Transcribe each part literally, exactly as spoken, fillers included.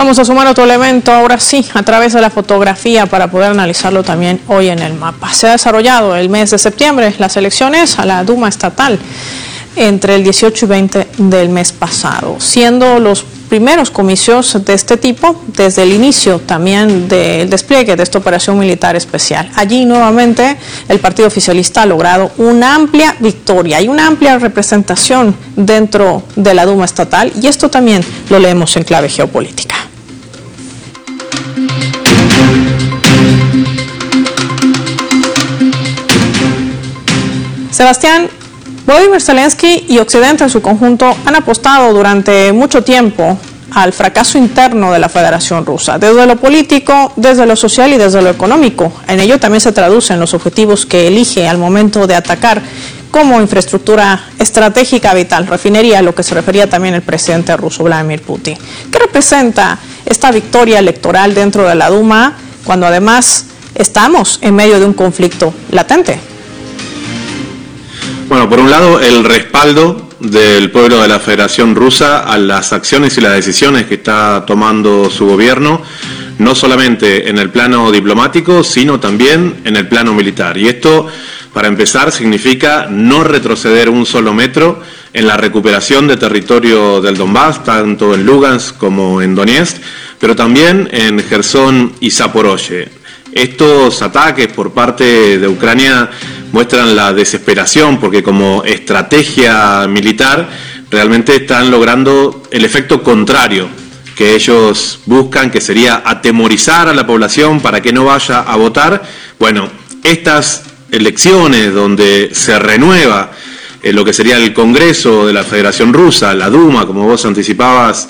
Vamos a sumar otro elemento, ahora sí, a través de la fotografía para poder analizarlo también hoy en el mapa. Se ha desarrollado el mes de septiembre las elecciones a la Duma estatal entre el dieciocho y veinte del mes pasado, siendo los primeros comicios de este tipo desde el inicio también del despliegue de esta operación militar especial. Allí nuevamente el partido oficialista ha logrado una amplia victoria y una amplia representación dentro de la Duma estatal, y esto también lo leemos en clave geopolítica. Sebastián, Volodymyr Zelensky y Occidente en su conjunto han apostado durante mucho tiempo al fracaso interno de la Federación Rusa, desde lo político, desde lo social y desde lo económico. En ello también se traducen los objetivos que elige al momento de atacar como infraestructura estratégica vital, refinería a lo que se refería también el presidente ruso Vladimir Putin. ¿Qué representa esta victoria electoral dentro de la Duma cuando además estamos en medio de un conflicto latente? Bueno, por un lado, el respaldo del pueblo de la Federación Rusa a las acciones y las decisiones que está tomando su gobierno, no solamente en el plano diplomático, sino también en el plano militar. Y esto, para empezar, significa no retroceder un solo metro en la recuperación de territorio del Donbass, tanto en Lugansk como en Donetsk, pero también en Jersón y Zaporozhye. Estos ataques por parte de Ucrania muestran la desesperación porque como estrategia militar realmente están logrando el efecto contrario que ellos buscan, que sería atemorizar a la población para que no vaya a votar. Bueno, estas elecciones donde se renueva eh, lo que sería el Congreso de la Federación Rusa, la Duma, como vos anticipabas,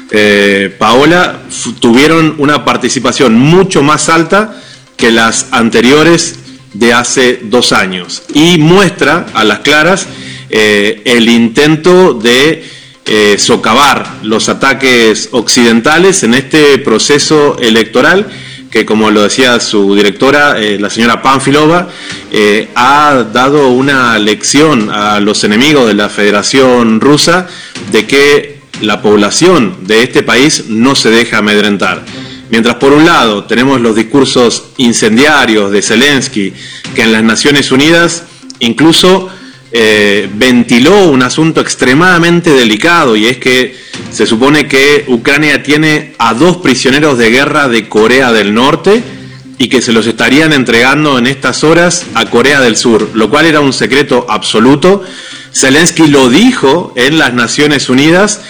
eh, Paola, tuvieron una participación mucho más alta que las anteriores de hace dos años y muestra a las claras eh, el intento de eh, socavar los ataques occidentales en este proceso electoral que, como lo decía su directora, eh, la señora Panfilova, eh, ha dado una lección a los enemigos de la Federación Rusa de que la población de este país no se deja amedrentar. Mientras por un lado tenemos los discursos incendiarios de Zelensky, que en las Naciones Unidas incluso eh, ventiló un asunto extremadamente delicado, y es que se supone que Ucrania tiene a dos prisioneros de guerra de Corea del Norte y que se los estarían entregando en estas horas a Corea del Sur, lo cual era un secreto absoluto. Zelensky lo dijo en las Naciones Unidas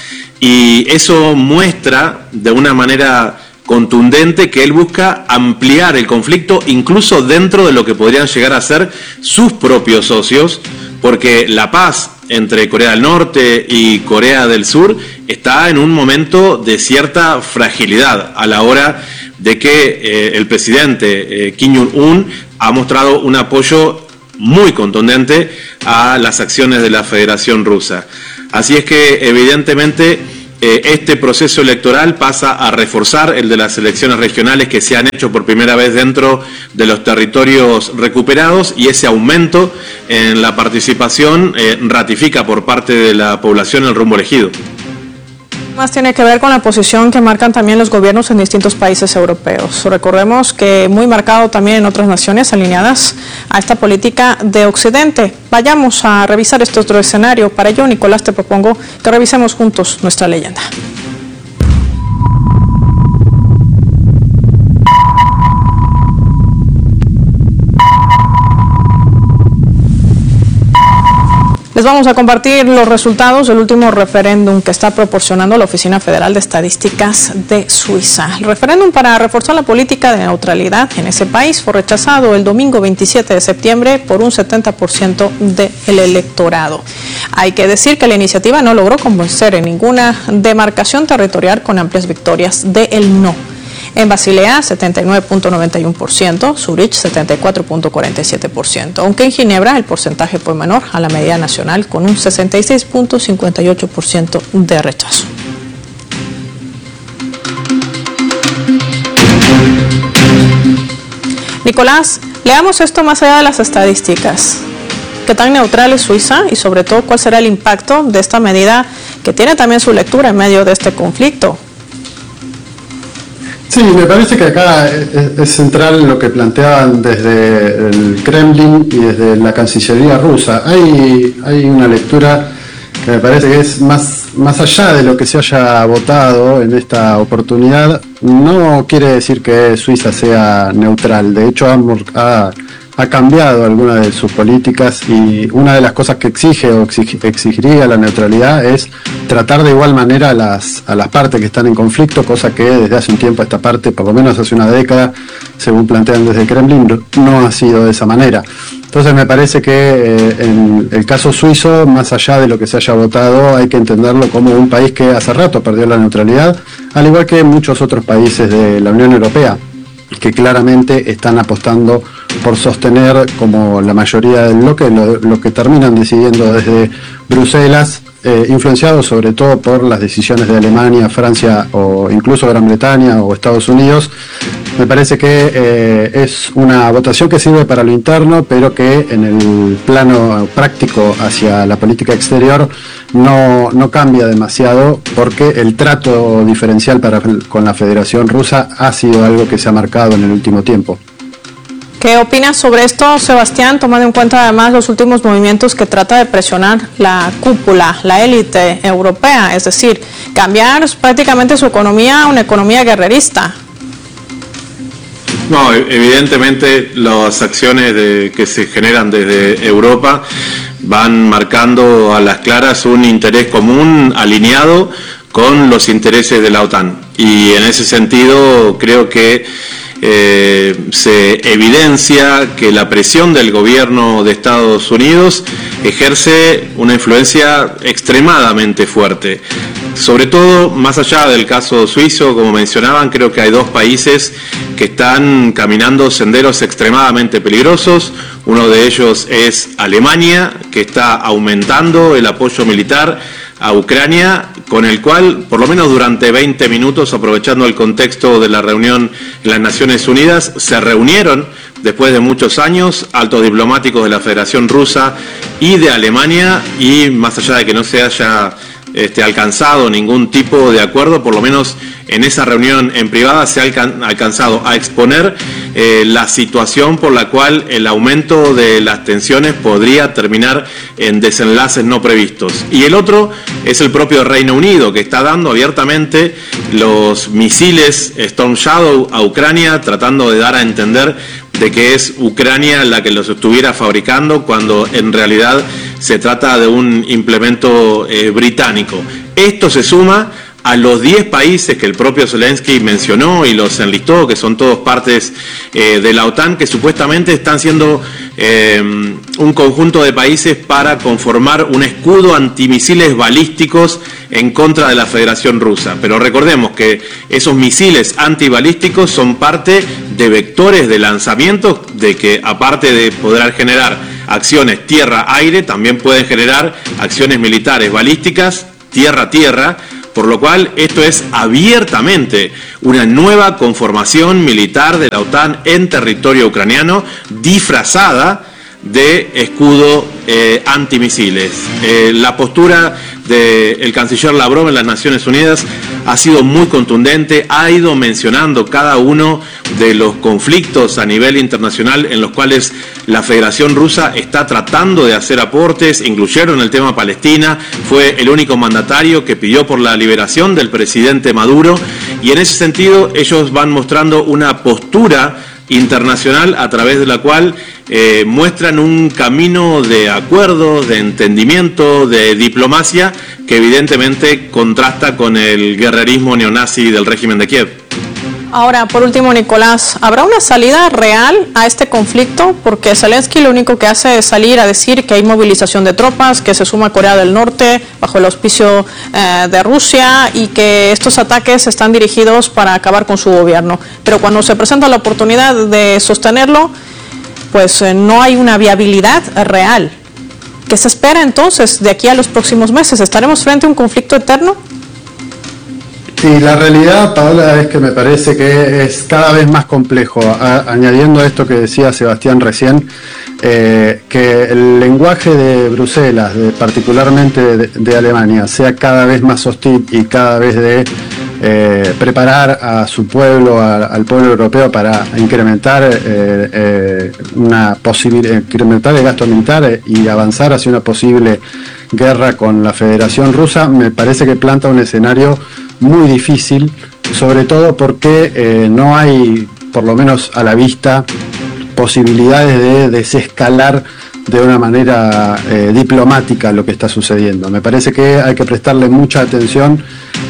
y eso muestra de una manera contundente que él busca ampliar el conflicto incluso dentro de lo que podrían llegar a ser sus propios socios, porque la paz entre Corea del Norte y Corea del Sur está en un momento de cierta fragilidad a la hora de que eh, el presidente eh, Kim Jong-un ha mostrado un apoyo muy contundente a las acciones de la Federación Rusa. Así es que evidentemente este proceso electoral pasa a reforzar el de las elecciones regionales que se han hecho por primera vez dentro de los territorios recuperados, y ese aumento en la participación eh, ratifica por parte de la población el rumbo elegido. Más tiene que ver con la posición que marcan también los gobiernos en distintos países europeos. Recordemos que muy marcado también en otras naciones alineadas a esta política de Occidente. Vayamos a revisar este otro escenario. Para ello, Nicolás, te propongo que revisemos juntos nuestra leyenda. Les vamos a compartir los resultados del último referéndum que está proporcionando la Oficina Federal de Estadísticas de Suiza. El referéndum para reforzar la política de neutralidad en ese país fue rechazado el domingo veintisiete de septiembre por un setenta por ciento del electorado. Hay que decir que la iniciativa no logró convencer en ninguna demarcación territorial con amplias victorias del no. En Basilea, setenta y nueve punto noventa y uno por ciento, Zurich, setenta y cuatro punto cuarenta y siete por ciento, aunque en Ginebra el porcentaje fue menor a la media nacional con un sesenta y seis punto cincuenta y ocho por ciento de rechazo. Nicolás, leamos esto más allá de las estadísticas. ¿Qué tan neutral es Suiza y sobre todo cuál será el impacto de esta medida que tiene también su lectura en medio de este conflicto? Sí, me parece que acá es, es central lo que planteaban desde el Kremlin y desde la Cancillería rusa. Hay, hay una lectura que me parece que es más, más allá de lo que se haya votado en esta oportunidad. No quiere decir que Suiza sea neutral. De hecho, ha, ha cambiado algunas de sus políticas, y una de las cosas que exige o exig, exigiría la neutralidad es tratar de igual manera a las, a las partes que están en conflicto, cosa que desde hace un tiempo esta parte, por lo menos hace una década, según plantean desde Kremlin, no ha sido de esa manera. Entonces me parece que eh, en el caso suizo, más allá de lo que se haya votado, hay que entenderlo como un país que hace rato perdió la neutralidad, al igual que muchos otros países de la Unión Europea, que claramente están apostando por sostener, como la mayoría del bloque, lo, lo que terminan decidiendo desde Bruselas, eh, influenciados sobre todo por las decisiones de Alemania, Francia o incluso Gran Bretaña o Estados Unidos. Me parece que eh, es una votación que sirve para lo interno, pero que en el plano práctico hacia la política exterior no, no cambia demasiado, porque el trato diferencial para, con la Federación Rusa ha sido algo que se ha marcado en el último tiempo. ¿Qué opinas sobre esto, Sebastián, tomando en cuenta además los últimos movimientos que trata de presionar la cúpula, la élite europea, es decir, cambiar prácticamente su economía a una economía guerrerista? No, evidentemente las acciones de, que se generan desde Europa van marcando a las claras un interés común alineado con los intereses de la OTAN, y en ese sentido creo que Eh, se evidencia que la presión del gobierno de Estados Unidos ejerce una influencia extremadamente fuerte. Sobre todo, más allá del caso suizo, como mencionaban, creo que hay dos países que están caminando senderos extremadamente peligrosos. Uno de ellos es Alemania, que está aumentando el apoyo militar a Ucrania, con el cual, por lo menos durante veinte minutos, aprovechando el contexto de la reunión en las Naciones Unidas, se reunieron, después de muchos años, altos diplomáticos de la Federación Rusa y de Alemania, y más allá de que no se haya este, alcanzado ningún tipo de acuerdo, por lo menos en esa reunión en privada se ha alcan- alcanzado a exponer eh, la situación por la cual el aumento de las tensiones podría terminar en desenlaces no previstos. Y el otro es el propio Reino Unido, que está dando abiertamente los misiles Storm Shadow a Ucrania, tratando de dar a entender de que es Ucrania la que los estuviera fabricando, cuando en realidad se trata de un implemento eh, británico. Esto se suma a los diez países que el propio Zelensky mencionó y los enlistó, que son todos partes eh, de la OTAN, que supuestamente están siendo eh, un conjunto de países para conformar un escudo antimisiles balísticos en contra de la Federación Rusa. Pero recordemos que esos misiles antibalísticos son parte de vectores de lanzamiento, de que aparte de poder generar acciones tierra-aire, también pueden generar acciones militares balísticas tierra-tierra, por lo cual esto es abiertamente una nueva conformación militar de la OTAN en territorio ucraniano, disfrazada de escudo eh, antimisiles. Eh, la postura del canciller Lavrov en las Naciones Unidas ha sido muy contundente, ha ido mencionando cada uno de los conflictos a nivel internacional en los cuales la Federación Rusa está tratando de hacer aportes, incluyeron el tema Palestina, fue el único mandatario que pidió por la liberación del presidente Maduro, y en ese sentido ellos van mostrando una postura internacional a través de la cual eh, muestran un camino de acuerdo, de entendimiento, de diplomacia, que evidentemente contrasta con el guerrerismo neonazi del régimen de Kiev. Ahora, por último, Nicolás, ¿habrá una salida real a este conflicto? Porque Zelensky lo único que hace es salir a decir que hay movilización de tropas, que se suma Corea del Norte bajo el auspicio eh, de Rusia, y que estos ataques están dirigidos para acabar con su gobierno. Pero cuando se presenta la oportunidad de sostenerlo, pues eh, no hay una viabilidad real. ¿Qué se espera entonces de aquí a los próximos meses? ¿Estaremos frente a un conflicto eterno? Sí, la realidad, Paola, es que me parece que es cada vez más complejo. A, añadiendo a esto que decía Sebastián recién, eh, que el lenguaje de Bruselas, de, particularmente de, de Alemania, sea cada vez más hostil y cada vez de eh, preparar a su pueblo, a, al pueblo europeo para incrementar, eh, eh, una posible, incrementar el gasto militar y avanzar hacia una posible guerra con la Federación Rusa, me parece que planta un escenario muy difícil, sobre todo porque eh, no hay, por lo menos a la vista, posibilidades de desescalar de una manera eh, diplomática lo que está sucediendo. Me parece que hay que prestarle mucha atención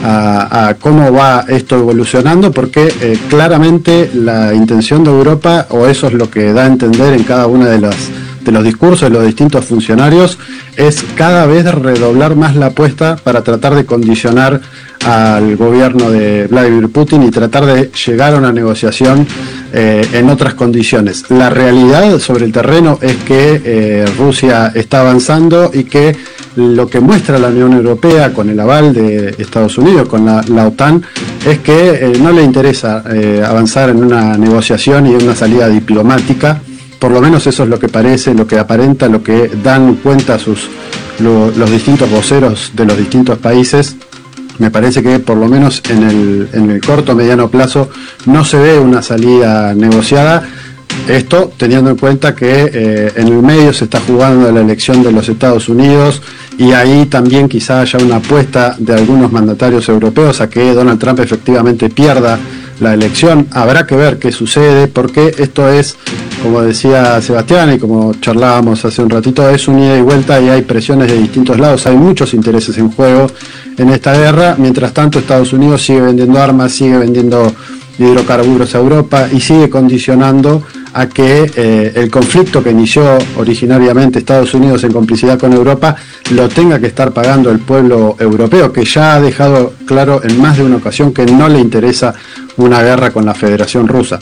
a, a cómo va esto evolucionando, porque eh, claramente la intención de Europa, o eso es lo que da a entender en cada una de las de los discursos de los distintos funcionarios, es cada vez redoblar más la apuesta para tratar de condicionar al gobierno de Vladimir Putin y tratar de llegar a una negociación eh, en otras condiciones. La realidad sobre el terreno es que eh, Rusia está avanzando y que lo que muestra la Unión Europea con el aval de Estados Unidos, con la, la OTAN, es que eh, no le interesa eh, avanzar en una negociación y en una salida diplomática. Por lo menos eso es lo que parece, lo que aparenta, lo que dan cuenta sus, lo, los distintos voceros de los distintos países. Me parece que por lo menos en el, en el corto o mediano plazo no se ve una salida negociada. Esto teniendo en cuenta que eh, en el medio se está jugando la elección de los Estados Unidos, y ahí también quizá haya una apuesta de algunos mandatarios europeos a que Donald Trump efectivamente pierda la elección. Habrá que ver qué sucede, porque esto es, como decía Sebastián y como charlábamos hace un ratito, es un ida y vuelta y hay presiones de distintos lados, hay muchos intereses en juego en esta guerra. Mientras tanto, Estados Unidos sigue vendiendo armas, sigue vendiendo hidrocarburos a Europa y sigue condicionando a que eh, el conflicto que inició originariamente Estados Unidos en complicidad con Europa lo tenga que estar pagando el pueblo europeo, que ya ha dejado claro en más de una ocasión que no le interesa una guerra con la Federación Rusa.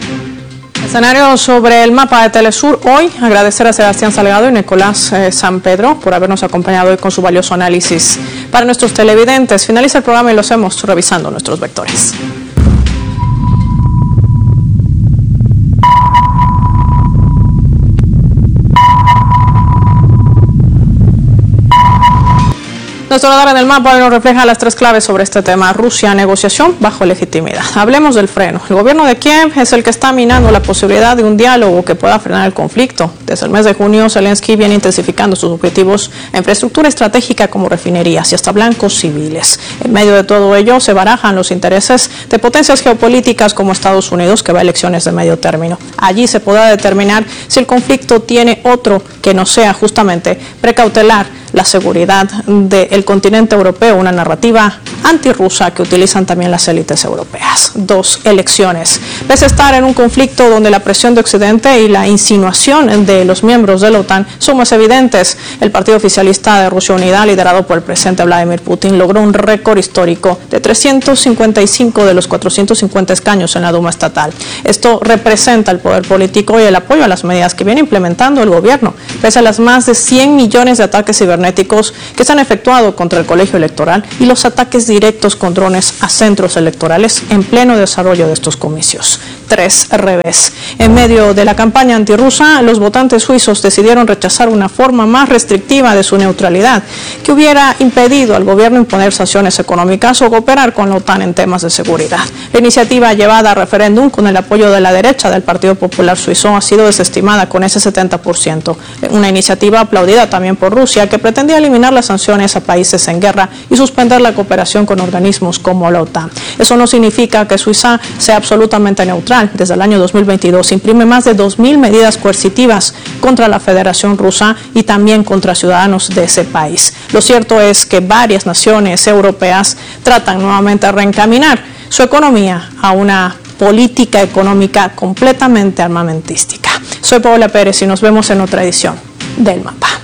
Escenario sobre el mapa de Telesur hoy. Agradecer a Sebastián Salgado y Nicolás eh, San Pedro por habernos acompañado hoy con su valioso análisis para nuestros televidentes. Finaliza el programa y lo hacemos revisando nuestros vectores. Nuestro radar en el mapa nos refleja las tres claves sobre este tema. Rusia, negociación bajo legitimidad. Hablemos del freno. El gobierno de Kiev es el que está minando la posibilidad de un diálogo que pueda frenar el conflicto. Desde el mes de junio, Zelensky viene intensificando sus objetivos en infraestructura estratégica como refinerías y hasta blancos civiles. En medio de todo ello, se barajan los intereses de potencias geopolíticas como Estados Unidos, que va a elecciones de medio término. Allí se podrá determinar si el conflicto tiene otro que no sea justamente precautelar la seguridad del continente europeo, una narrativa antirrusa que utilizan también las élites europeas. Dos, elecciones. Pese a estar en un conflicto donde la presión de Occidente y la insinuación de los miembros de la OTAN son más evidentes, el partido oficialista de Rusia Unida, liderado por el presidente Vladimir Putin, logró un récord histórico de trescientos cincuenta y cinco de los cuatrocientos cincuenta escaños en la Duma estatal. Esto representa el poder político y el apoyo a las medidas que viene implementando el gobierno, pese a las más de cien millones de ataques cibernéticos que se han efectuado contra el colegio electoral y los ataques directos con drones a centros electorales en pleno desarrollo de estos comicios. Tres, revés. En medio de la campaña antirrusa, los votantes suizos decidieron rechazar una forma más restrictiva de su neutralidad, que hubiera impedido al gobierno imponer sanciones económicas o cooperar con la OTAN en temas de seguridad. La iniciativa llevada a referéndum con el apoyo de la derecha del Partido Popular Suizo ha sido desestimada con ese setenta por ciento. Una iniciativa aplaudida también por Rusia, que pretendía eliminar las sanciones a países en guerra y suspender la cooperación con organismos como la OTAN. Eso no significa que Suiza sea absolutamente neutral. Desde el año dos mil veintidós imprime más de dos mil medidas coercitivas contra la Federación Rusa y también contra ciudadanos de ese país. Lo cierto es que varias naciones europeas tratan nuevamente de reencaminar su economía a una política económica completamente armamentística. Soy Paola Pérez y nos vemos en otra edición del Mapa.